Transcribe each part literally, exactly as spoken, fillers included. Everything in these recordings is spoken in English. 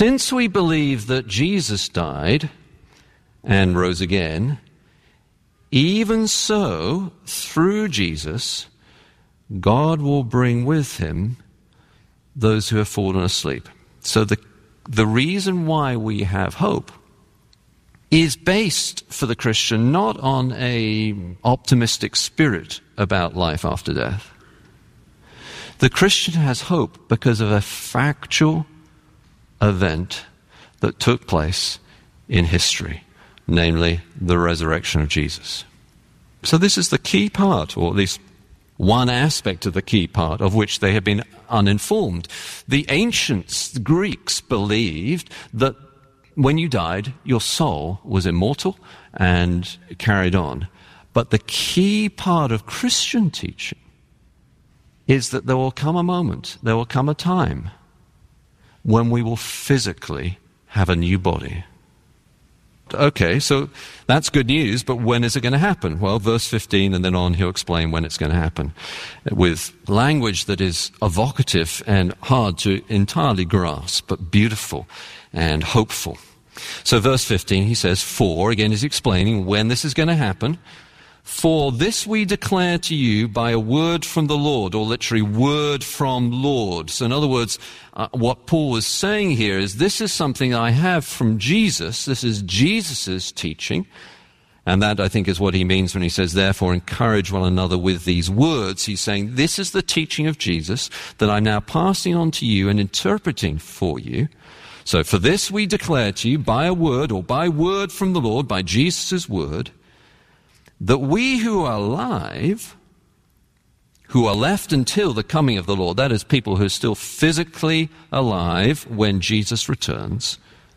Since we believe that Jesus died and rose again, even so, through Jesus, God will bring with him those who have fallen asleep. So the, the reason why we have hope is based for the Christian not on an optimistic spirit about life after death. The Christian has hope because of a factual event that took place in history, namely the resurrection of Jesus. So this is the key part, or at least one aspect of the key part, of which they have been uninformed. The ancients, the Greeks, believed that when you died, your soul was immortal and carried on. But the key part of Christian teaching is that there will come a moment, there will come a time when we will physically have a new body. Okay, so that's good news, but when is it going to happen? Well, verse fifteen and then on he'll explain when it's going to happen with language that is evocative and hard to entirely grasp, but beautiful and hopeful. So verse fifteen, he says, for, again he's explaining when this is going to happen. For this we declare to you by a word from the Lord, or literally word from Lord. So in other words, uh, what Paul was saying here is this is something I have from Jesus. This is Jesus' teaching. And that, I think, is what he means when he says, therefore, encourage one another with these words. He's saying, this is the teaching of Jesus that I'm now passing on to you and interpreting for you. So for this we declare to you by a word, or by word from the Lord, by Jesus' word, that we who are alive, who are left until the coming of the Lord, that is, people who are still physically alive when Jesus returns,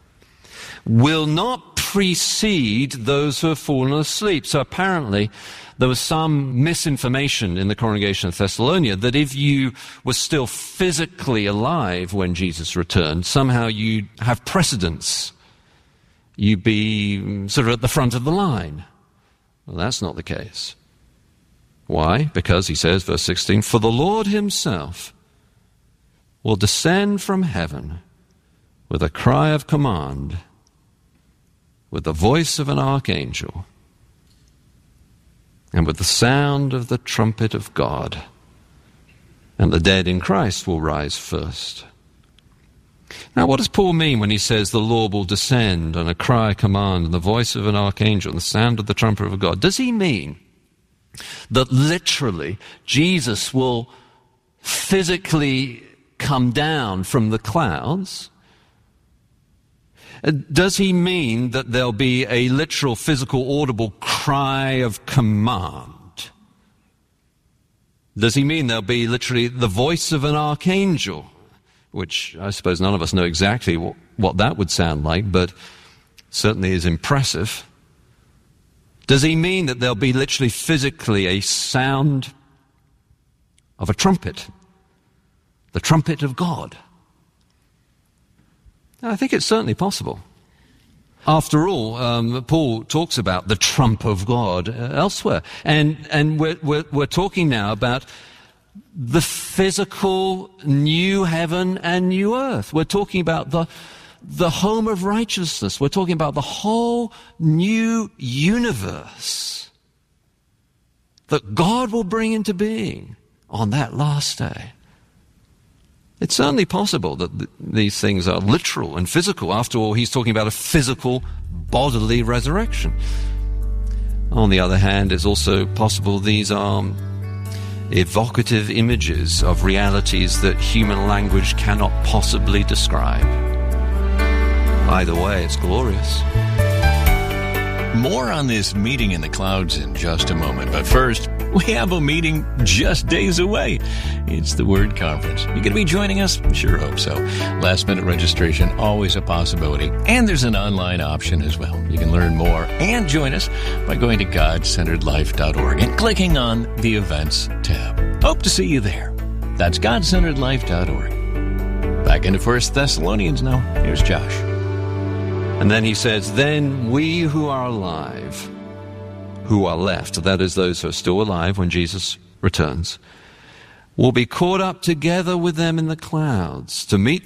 will not precede those who have fallen asleep. So apparently there was some misinformation in the congregation of Thessalonia that if you were still physically alive when Jesus returned, somehow you'd have precedence. You'd be sort of at the front of the line. Well, that's not the case. Why? Because, he says, verse sixteen, for the Lord himself will descend from heaven with a cry of command, with the voice of an archangel, and with the sound of the trumpet of God, and the dead in Christ will rise first. Now, what does Paul mean when he says the Lord will descend on a cry, a command, and the voice of an archangel, and the sound of the trumpet of God? Does he mean that literally Jesus will physically come down from the clouds? Does he mean that there'll be a literal, physical, audible cry of command? Does he mean there'll be literally the voice of an archangel? Which I suppose none of us know exactly what, what that would sound like, but certainly is impressive. Does he mean that there'll be literally physically a sound of a trumpet? The trumpet of God? I think it's certainly possible. After all, um, Paul talks about the trump of God uh, elsewhere. And, and we're, we're, we're talking now about the physical new heaven and new earth. We're talking about the, the home of righteousness. We're talking about the whole new universe that God will bring into being on that last day. It's certainly possible that th- these things are literal and physical. After all, he's talking about a physical, bodily resurrection. On the other hand, it's also possible these are evocative images of realities that human language cannot possibly describe. Either way, it's glorious. More on this meeting in the clouds in just a moment. But first, we have a meeting just days away. It's the Word Conference. You going to be joining us? Sure hope so. Last minute registration, always a possibility. And there's an online option as well. You can learn more and join us by going to god centered life dot org and clicking on the Events tab. Hope to see you there. That's god centered life dot org. Back into First Thessalonians now. Here's Josh. And then he says, then we who are alive, who are left, that is those who are still alive when Jesus returns, will be caught up together with them in the clouds to meet